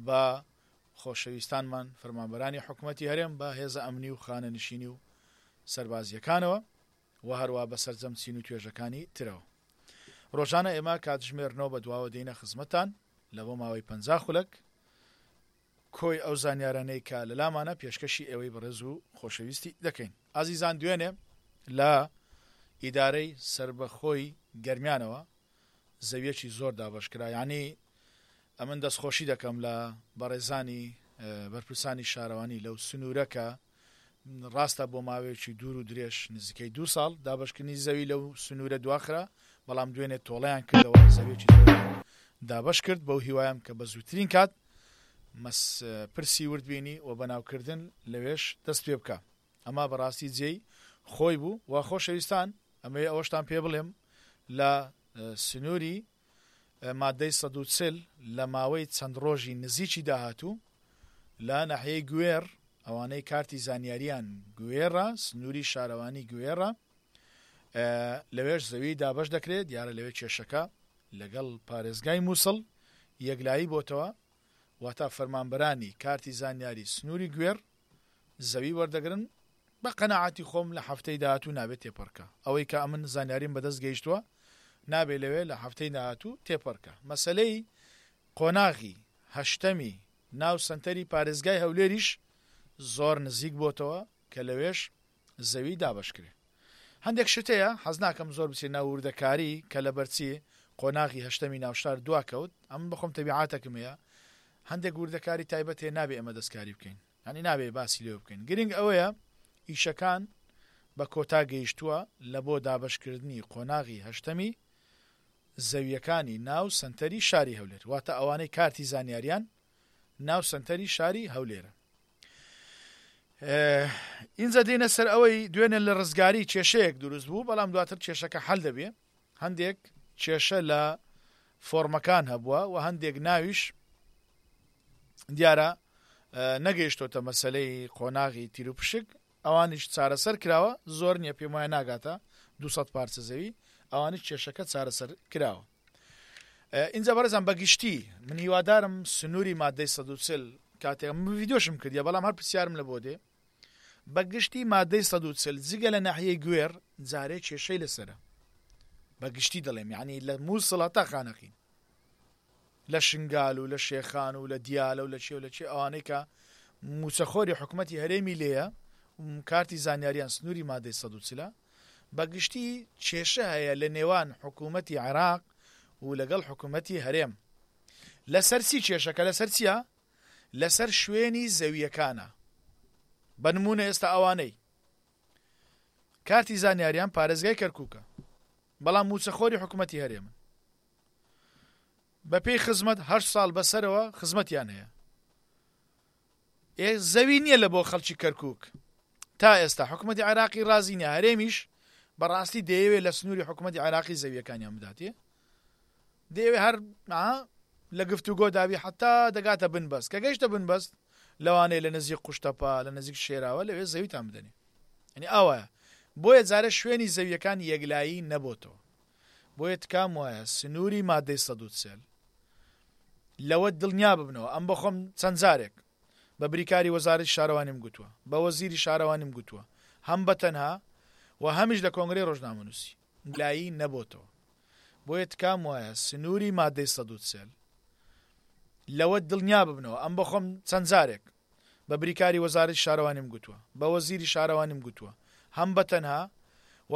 بە خۆشەویستانمان فەرمانبەرانی حکوومەتی هەرێم بە هێزە ئەمنی و خانە نشینی و سەربازیەکانەوە و هەروە بە سەرجەم چین و توێژەکانی ترەوە. ڕۆژانە ئێمە کاتژمێرنەوە بە دواوە دێنە خزمەتان لە بۆ ماوەی 50 خولەک کۆی ئەو زانیارانەی کە لە لامانە پێشکەشی ئێوەی بەڕێز و خۆشەویستی دەکەین. ئازیزان دوێنێ لە ئیدارەی سربەخۆی گەرمیانەوە زەویەکی زۆر دابەشکرا، یعنی ئەمن دەستخۆشی دەکەم لە بەڕێزانی بەرپرسانی شارەوانی لەو سنوورەکە ڕاستە بۆ ماوەیەکی دوور و درێژ نزیکەی 2 ساڵ دابشکردنی زەوی لەو سنوورە دواخرا، بەڵام دوێنێ تۆڵەیان کردەوە زەویەکی زۆر دابش کرد بەو هیوایم کە بە زووترین کات پرسی وردبینی و بەناوکردن لەوێش دەست پێ بکە. ئەمە بەڕاستی جێی خۆی بوو و خۆشەویستان ئەمەی ئەوەشتان پێ بڵێم لە سنووری مادەی 140 لە ماوەی چەند ڕۆژی نزیکی داهاتوو لە ناحیەی گوێر ئەوانەی کارتی زانیاریان گوێڕە سنووری شارەوانی گوێڕە لەوێش زەوی دابش دەکرێت دیارە لەوێ کێشەکە لەگەڵ پارێزگای مووسڵ یەکلایی بۆتەوە واتە فەرمانبەرانی کارتی زانیاری سنووری گوێر زەوی وەردەگرن بە قەناعەتی خۆم لە هەفتەی داهاتوو نابێت تێپەڕکە ئەوەی کە ئەمن زانیاریم بەدەست گەیشتووە نابێ لەوێ لە هەفتەی داهاتوو تێپەڕکە. مەسەلەی قۆناغی هەشتەمی ناو سنتەری پارێزگای هەولێریش زۆر نزیک بۆتەوە کە لەوێش زەوی دابشکرێ. هەندێک شتەیە حەز ناکەم زۆر بچێ ناوردەکاری کە لە بەرچی قۆناغی هەشتەمی ناوشار دواکەوت ئەم بخۆم تەبیعاتەکەم هەیە هەندێک وردەکاری تایبەت هەیە نابێ ئەمە دەستکاری بکەین، ینی نابێ باسی لێ بکەین. گرنگ ئەوەیە ئیشەکان بە کۆتا گەیشتووە لە بۆ دابشکردنی قۆناغی هەشتەمی زەویەکانی ناو سنتەری شاری هەولێر واتە ئەوانەی کارتی زانیاریان ناو سنتەری شاری هەولێرە. ئینجا دێنە سەر ئەوەی دوێنێ لە ڕزگاری کێشەیەک دروست بوو، بەڵام دواتر کێشەکە حەل دەبێ. هەندێک کێشە لە فۆرمەکان هەبووە و هەندێک ناویش دیارە نەگەیشتۆتە مەسەلەی قۆناغی تیرروپشک ئەوانیش چارەسەر کراوە زۆر نییە پێم وایە ناگاتە 200 پارچە زەوی ئەوانش کێشەکە چارەسەر کراوە. اینجا بەڕێزان بەگشتی من هیوادارم سنووری مادەی 140 کاتێک ڤیدۆشم کردیە بەڵام هەر پرسیارم لە بۆ دێ بەگشتی مادەی 140 جگە لە ناحیەی گوێر جارێ کێشەی لەسرە بەگشتی دەڵێم یعنی لە مووسڵ تا خانەخین لە شنگال و لە شێخان و لە دیالە و لە چێ و لە چێ ئەوانەی کە موچەخۆری حکوومەتی هەرێمی لێیە کارتی زانیاریان سنووری مادەی 140 بەگشتی کێشە هەیە لە نێوان حکوومەتی عێراق و لەگەڵ حکوومەتی هەرێم. لەسەر چی کێشەکە لەسەر چیە؟ لەسەر شوێنی زەویەکانە. بەنمونە ئێستا ئەوانەی کارتی زانیاریان پارێزگای کەرکووکە بەڵام موچەخۆری حکوومەتی هەرێمن بەپێی خزمەت 8 ساڵ بەسەرەوە خزمەتیان هەیە زەوی نییە لە بۆ خەڵکی کەرکووک تا ئێستا حکوومەتی عێراقی رازی نیە هەرێمیش بەڕاستی دەیەوێت لە سنووری حکوومەتی عێراقی زەویەکانیان بداتێ دەیەوێت هەر لە گفتوگۆ دابی حتا دەگاتە بنبەست کە گەیشتە بنبەست لەوانەیە لە نزیک قوشتەپا لە نزیک شێراوە لەوێ زەویتان بدەنێ ینی ئەوە بۆیە جارە شوێنی زەویەکان یەکلایی نەبۆتەوە بۆیە تکام وایە سنووری مادەی 140 لەوە دڵنیا ببنەوە ئەم بەخۆم چەند جارێک بە بریکاری وەزارەتی شارەوانیم گوتووە بە وەزیری شارەوانیم گوتووە هەم بەتەنها و هەمیش لە کۆنگرەی ڕۆژنامەنووسی یەکلایی نەبۆتەوە بۆیە تکام وایە سنووری مادەی 140 لەوە دڵنیا ببنەوە ئەم بەخۆم چەند جارێک بە بریکاری وەزارەتی شارەوانیم گوتووە بە وەزیری شارەوانیم گوتووە هەم بەتەنها